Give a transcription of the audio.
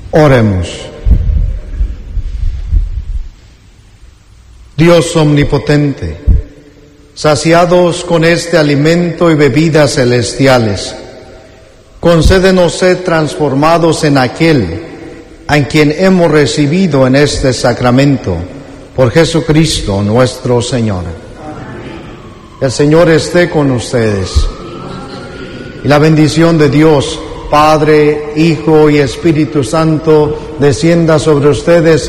Oremos. Dios omnipotente, saciados con este alimento y bebidas celestiales, concédenos ser transformados en aquel a quien hemos recibido en este sacramento, por Jesucristo nuestro Señor. Amén. El Señor esté con ustedes. Y la bendición de Dios, Padre, Hijo y Espíritu Santo, descienda sobre ustedes